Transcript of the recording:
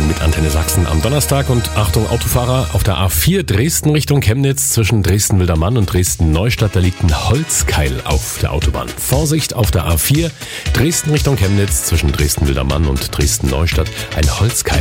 Morgen mit Antenne Sachsen am Donnerstag. Und Achtung Autofahrer, auf der A4 Dresden Richtung Chemnitz zwischen Dresden-Wildermann und Dresden-Neustadt, da liegt ein Holzkeil auf der Autobahn. Vorsicht auf der A4 Dresden Richtung Chemnitz zwischen Dresden-Wildermann und Dresden-Neustadt, ein Holzkeil.